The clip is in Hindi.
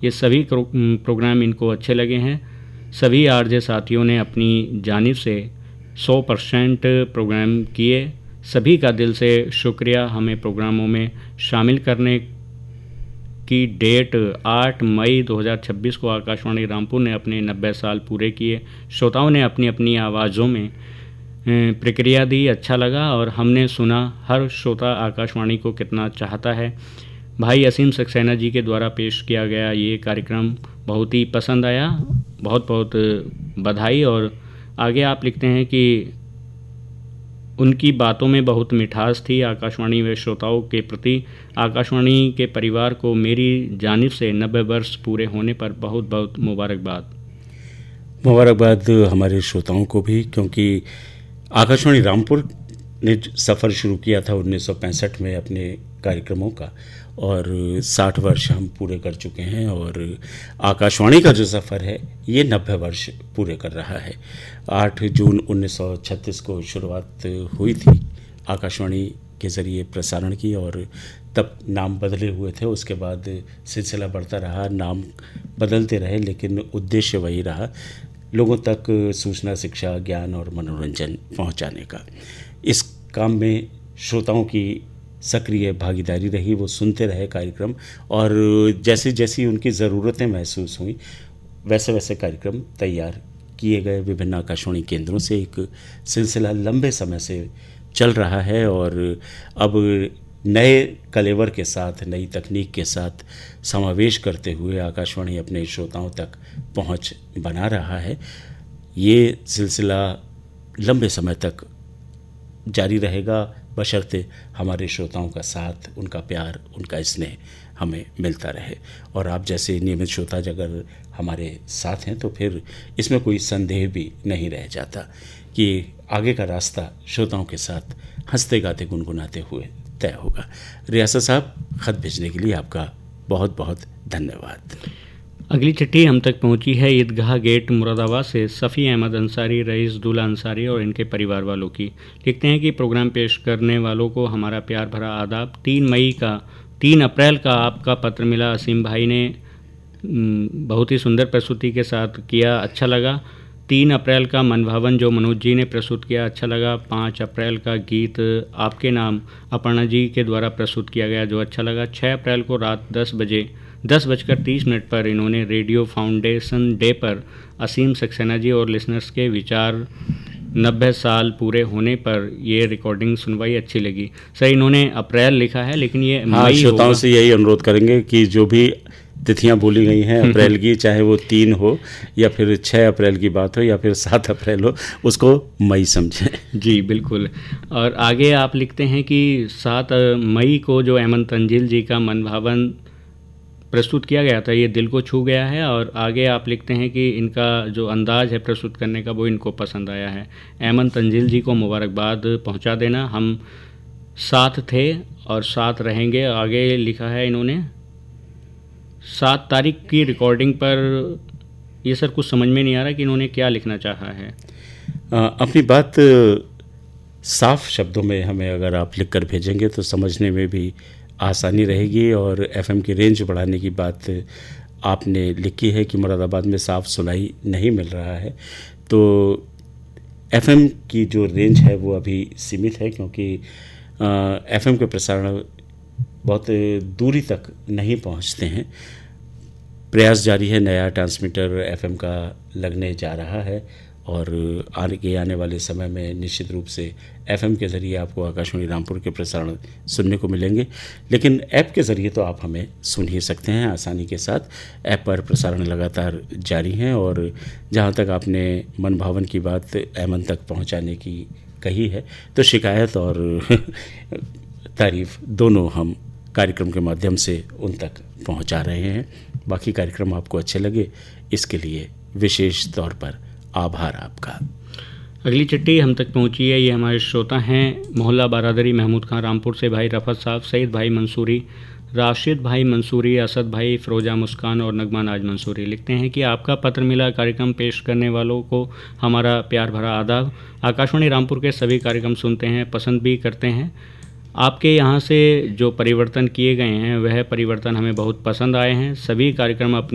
ये सभी प्रोग्राम इनको अच्छे लगे हैं। सभी आरजे साथियों ने अपनी जानिब से 100% प्रोग्राम किए। सभी का दिल से शुक्रिया हमें प्रोग्रामों में शामिल करने की। डेट 8 मई 2026 को आकाशवाणी रामपुर ने अपने 90 साल पूरे किए। श्रोताओं ने अपनी अपनी आवाज़ों में प्रक्रिया दी, अच्छा लगा और हमने सुना हर श्रोता आकाशवाणी को कितना चाहता है। भाई असीम सक्सेना जी के द्वारा पेश किया गया ये कार्यक्रम बहुत ही पसंद आया। बहुत बहुत बधाई। और आगे आप लिखते हैं कि उनकी बातों में बहुत मिठास थी आकाशवाणी व श्रोताओं के प्रति। आकाशवाणी के परिवार को मेरी जानिब से 90 वर्ष पूरे होने पर बहुत बहुत मुबारकबाद। मुबारकबाद हमारे श्रोताओं को भी, क्योंकि आकाशवाणी रामपुर ने सफ़र शुरू किया था 1965 में अपने कार्यक्रमों का, और 60 वर्ष हम पूरे कर चुके हैं। और आकाशवाणी का जो सफ़र है ये 90 वर्ष पूरे कर रहा है। 8 जून 1936 को शुरुआत हुई थी आकाशवाणी के ज़रिए प्रसारण की, और तब नाम बदले हुए थे। उसके बाद सिलसिला बढ़ता रहा, नाम बदलते रहे, लेकिन उद्देश्य वही रहा, लोगों तक सूचना, शिक्षा, ज्ञान और मनोरंजन पहुंचाने का। इस काम में श्रोताओं की सक्रिय भागीदारी रही, वो सुनते रहे कार्यक्रम, और जैसे जैसी उनकी ज़रूरतें महसूस हुई वैसे वैसे कार्यक्रम तैयार किए गए। विभिन्न आकाशवाणी केंद्रों से एक सिलसिला लंबे समय से चल रहा है, और अब नए कलेवर के साथ, नई तकनीक के साथ समावेश करते हुए आकाशवाणी अपने श्रोताओं तक पहुंच बना रहा है। ये सिलसिला लंबे समय तक जारी रहेगा, बशर्ते हमारे श्रोताओं का साथ, उनका प्यार, उनका स्नेह हमें मिलता रहे। और आप जैसे नियमित श्रोता अगर हमारे साथ हैं तो फिर इसमें कोई संदेह भी नहीं रह जाता कि आगे का रास्ता श्रोताओं के साथ हंसते गाते गुनगुनाते हुए तय होगा। रियासत साहब, ख़त भेजने के लिए आपका बहुत बहुत धन्यवाद। अगली चिट्ठी हम तक पहुंची है ईदगाह गेट मुरादाबाद से सफ़ी अहमद अंसारी, रईस दुल्ला अंसारी और इनके परिवार वालों की। लिखते हैं कि प्रोग्राम पेश करने वालों को हमारा प्यार भरा आदाब। 3 अप्रैल का आपका पत्र मिला। असीम भाई ने बहुत ही सुंदर प्रस्तुति के साथ किया, अच्छा लगा। 3 अप्रैल का मनभावन जो मनोज जी ने प्रस्तुत किया, अच्छा लगा। 5 अप्रैल का गीत आपके नाम अपर्णा जी के द्वारा प्रस्तुत किया गया, जो अच्छा लगा। 6 अप्रैल को रात 10:30 पर इन्होंने रेडियो फाउंडेशन डे पर असीम सक्सेना जी और लिसनर्स के विचार 90 साल पूरे होने पर ये रिकॉर्डिंग सुनवाई, अच्छी लगी। सर, इन्होंने अप्रैल लिखा है लेकिन ये मई। श्रोताओं से यही अनुरोध करेंगे कि जो भी तिथियां बोली गई हैं अप्रैल की, चाहे वो 3 हो या फिर 6 अप्रैल की बात हो या फिर 7 अप्रैल हो, उसको मई समझें। जी बिल्कुल। और आगे आप लिखते हैं कि 7 मई को जो अहमद तंजील जी का मनभावन प्रस्तुत किया गया था, ये दिल को छू गया है। और आगे आप लिखते हैं कि इनका जो अंदाज़ है प्रस्तुत करने का वो इनको पसंद आया है। अहमद तंजील जी को मुबारकबाद पहुंचा देना। हम साथ थे और साथ रहेंगे। आगे लिखा है इन्होंने 7 तारीख की रिकॉर्डिंग पर। ये सर कुछ समझ में नहीं आ रहा कि इन्होंने क्या लिखना चाहा है। अपनी बात साफ शब्दों में हमें अगर आप लिख कर भेजेंगे तो समझने में भी आसानी रहेगी। और एफएम की रेंज बढ़ाने की बात आपने लिखी है कि मुरादाबाद में साफ सुनाई नहीं मिल रहा है, तो एफएम की जो रेंज है वो अभी सीमित है, क्योंकि एफएम के प्रसारण बहुत दूरी तक नहीं पहुंचते हैं। प्रयास जारी है, नया ट्रांसमीटर एफएम का लगने जा रहा है, और आने वाले समय में निश्चित रूप से एफएम के ज़रिए आपको आकाशवाणी रामपुर के प्रसारण सुनने को मिलेंगे। लेकिन ऐप के ज़रिए तो आप हमें सुन ही सकते हैं आसानी के साथ। ऐप पर प्रसारण लगातार जारी हैं, और जहाँ तक आपने मनभावन की बात अहमद तक पहुँचाने की कही है, तो शिकायत और तारीफ़ दोनों हम कार्यक्रम के माध्यम से उन तक पहुँचा रहे हैं। बाकी कार्यक्रम आपको अच्छे लगे, इसके लिए विशेष तौर पर आभार आपका। अगली चिट्ठी हम तक पहुंची है। ये हमारे श्रोता हैं मोहल्ला बारादरी महमूद खान रामपुर से, भाई रफ़त साहब, सईद भाई मंसूरी, राशिद भाई मंसूरी, असद भाई, फ़रोज़ा मुस्कान और नगमा नाज मंसूरी। लिखते हैं कि आपका पत्र मिला। कार्यक्रम पेश करने वालों को हमारा प्यार भरा आदाब। आकाशवाणी रामपुर के सभी कार्यक्रम सुनते हैं, पसंद भी करते हैं। आपके यहाँ से जो परिवर्तन किए गए हैं वह परिवर्तन हमें बहुत पसंद आए हैं। सभी कार्यक्रम अपनी